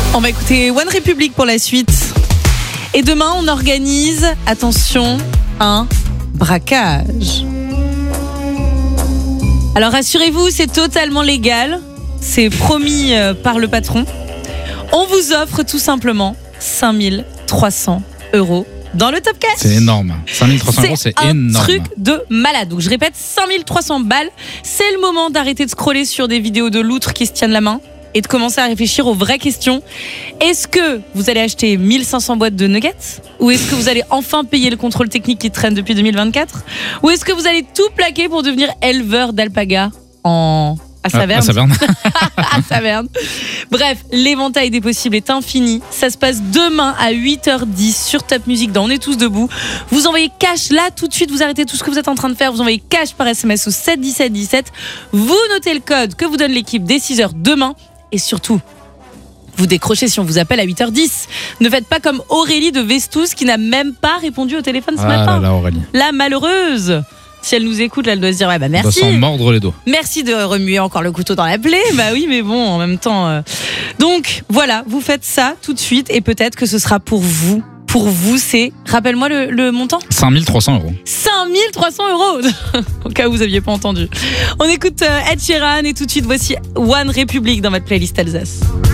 On va écouter One Republic pour la suite. Et demain, on organise, attention, un braquage. Alors rassurez-vous, c'est totalement légal. C'est promis par le patron. On vous offre tout simplement 5 300 € dans le Top Cash. C'est énorme. 5 300 €, c'est énorme. C'est un truc de malade. Donc je répète, 5 300 balles. C'est le moment d'arrêter de scroller sur des vidéos de loutres qui se tiennent la main et de commencer à réfléchir aux vraies questions. Est-ce que vous allez acheter 1500 boîtes de nuggets ? Ou est-ce que vous allez enfin payer le contrôle technique qui traîne depuis 2024 ? Ou est-ce que vous allez tout plaquer pour devenir éleveur d'alpaga à Saverne. À Saverne. À Saverne. Bref, l'éventail des possibles est infini. Ça se passe demain à 8h10 sur Top Music dans On est tous debout. Vous envoyez cash là tout de suite, vous arrêtez tout ce que vous êtes en train de faire, vous envoyez cash par SMS au 7 17 17. Vous notez le code que vous donne l'équipe dès 6h demain et surtout, vous décrochez si on vous appelle à 8h10. Ne faites pas comme Aurélie de Vestous qui n'a même pas répondu au téléphone ce matin. Là, Aurélie. La malheureuse. Si elle nous écoute, là, elle doit se dire merci. Elle doit s'en mordre les dos. Merci de remuer encore le couteau dans la plaie. Bah oui, mais bon, en même temps. Donc voilà, vous faites ça tout de suite et peut-être que ce sera pour vous. Pour vous, c'est. Rappelle-moi le montant. 5 300 €. 5 300 €. Au cas où vous n'aviez pas entendu. On écoute Ed Sheeran et tout de suite, voici One Republic dans votre playlist Alsace.